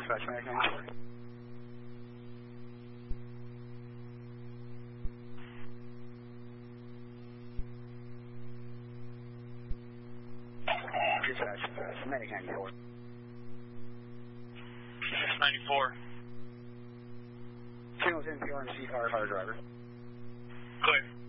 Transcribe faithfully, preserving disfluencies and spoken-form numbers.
Dispatch, Medic ninety-four. Dispatch, Medic ninety-four. six ninety-four. Signals in P R M C car, fire driver. Clear.